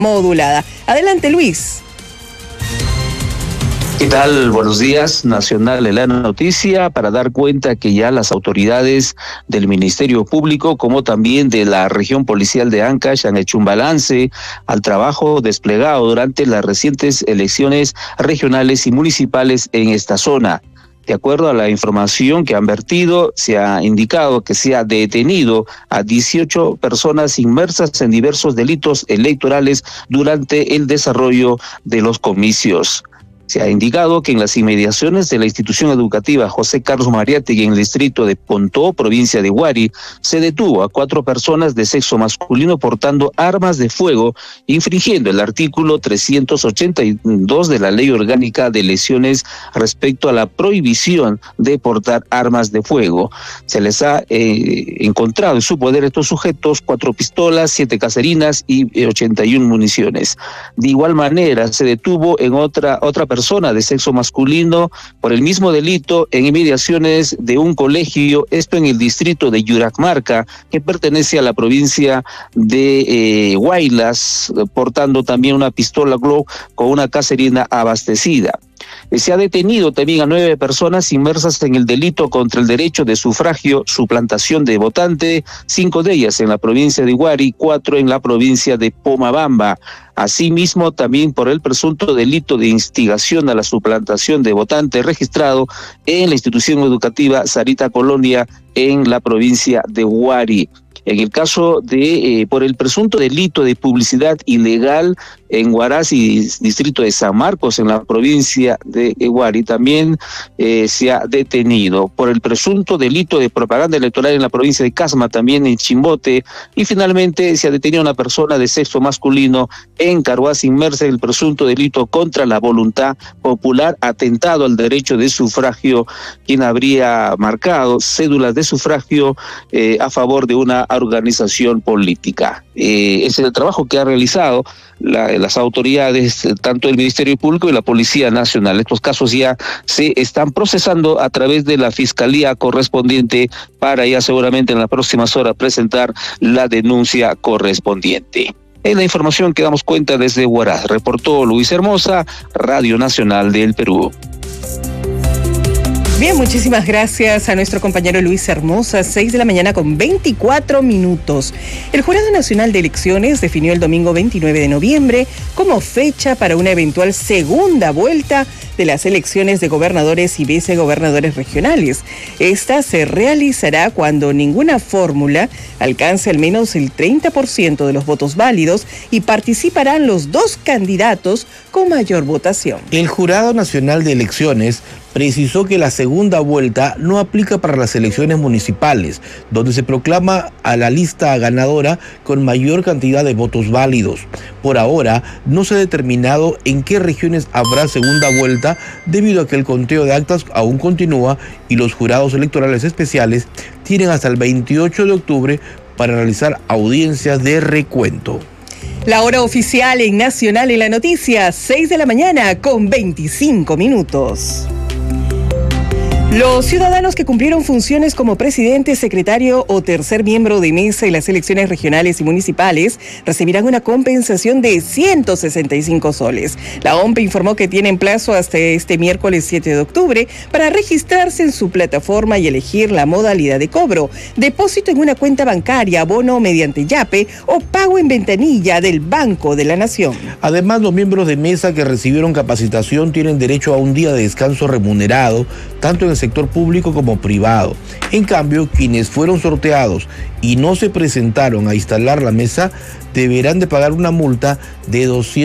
modulada. Adelante, Luis. ¿Qué tal? Buenos días. Nacional en la noticia para dar cuenta que ya las autoridades del Ministerio Público como también de la región policial de Ancash han hecho un balance al trabajo desplegado durante las recientes elecciones regionales y municipales en esta zona. De acuerdo a la información que han vertido, se ha indicado que se ha detenido a 18 personas inmersas en diversos delitos electorales durante el desarrollo de los comicios. Se ha indicado que en las inmediaciones de la institución educativa José Carlos Mariátegui en el distrito de Pontó, provincia de Huari, se detuvo a 4 personas de sexo masculino portando armas de fuego, infringiendo el artículo 382 de la Ley Orgánica de Lesiones respecto a la prohibición de portar armas de fuego. Se les ha encontrado en su poder estos sujetos 4 pistolas, 7 caserinas y 81 municiones. De igual manera, se detuvo en otra persona de sexo masculino por el mismo delito en inmediaciones de un colegio, esto en el distrito de Yuracmarca, que pertenece a la provincia de Huaylas, portando también una pistola Glock con una caserina abastecida. Se ha detenido también a 9 personas inmersas en el delito contra el derecho de sufragio, suplantación de votante, 5 de ellas en la provincia de Huari, 4 en la provincia de Pomabamba. Asimismo, también por el presunto delito de instigación a la suplantación de votante registrado en la institución educativa Sarita Colonia en la provincia de Huari. En el caso de, por el presunto delito de publicidad ilegal en Huaraz y distrito de San Marcos en la provincia de Huari, también se ha detenido. Por el presunto delito de propaganda electoral en la provincia de Casma, también en Chimbote, y finalmente se ha detenido una persona de sexo masculino en Carhuaz inmersa en el presunto delito contra la voluntad popular, atentado al derecho de sufragio, quien habría marcado cédulas de sufragio a favor de una organización política. Ese es el trabajo que ha realizado las autoridades, tanto el Ministerio Público y la Policía Nacional. Estos casos ya se están procesando a través de la Fiscalía correspondiente para ya seguramente en las próximas horas presentar la denuncia correspondiente. En la información que damos cuenta desde Huaraz, reportó Luis Hermosa, Radio Nacional del Perú. Bien, muchísimas gracias a nuestro compañero Luis Hermosa, 6 de la mañana con 24 minutos. El Jurado Nacional de Elecciones definió el domingo 29 de noviembre como fecha para una eventual segunda vuelta de las elecciones de gobernadores y vicegobernadores regionales. Esta se realizará cuando ninguna fórmula alcance al menos el 30% de los votos válidos y participarán los 2 candidatos con mayor votación. El Jurado Nacional de Elecciones precisó que la segunda vuelta no aplica para las elecciones municipales, donde se proclama a la lista ganadora con mayor cantidad de votos válidos. Por ahora, no se ha determinado en qué regiones habrá segunda vuelta, debido a que el conteo de actas aún continúa y los jurados electorales especiales tienen hasta el 28 de octubre para realizar audiencias de recuento. La hora oficial en Nacional en la Noticia, 6 de la mañana con 25 minutos. Los ciudadanos que cumplieron funciones como presidente, secretario o tercer miembro de mesa en las elecciones regionales y municipales recibirán una compensación de 165 soles. La OMP informó que tienen plazo hasta este miércoles 7 de octubre para registrarse en su plataforma y elegir la modalidad de cobro: depósito en una cuenta bancaria, bono mediante Yape o pago en ventanilla del Banco de la Nación. Además, los miembros de mesa que recibieron capacitación tienen derecho a un día de descanso remunerado, tanto en el sector público como privado. En cambio, quienes fueron sorteados y no se presentaron a instalar la mesa deberán de pagar una multa de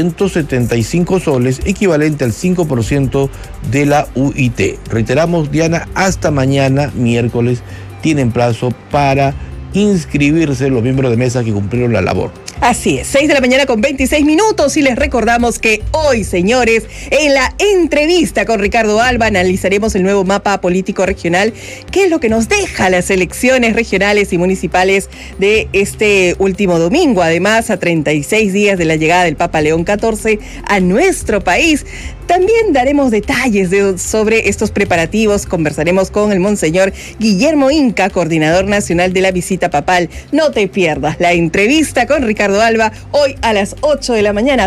275 soles, equivalente al 5% de la UIT. Reiteramos, Diana, hasta mañana, miércoles, tienen plazo para inscribirse los miembros de mesa que cumplieron la labor. Así es, 6 de la mañana con 26 minutos y les recordamos que hoy, señores, en la entrevista con Ricardo Alba analizaremos el nuevo mapa político regional, qué es lo que nos deja las elecciones regionales y municipales de este último domingo. Además, a 36 días de la llegada del Papa León XIV a nuestro país, También daremos detalles sobre estos preparativos. Conversaremos con el monseñor Guillermo Inca, coordinador nacional de la visita papal. No te pierdas la entrevista con Ricardo Alba hoy a las 8 de la mañana.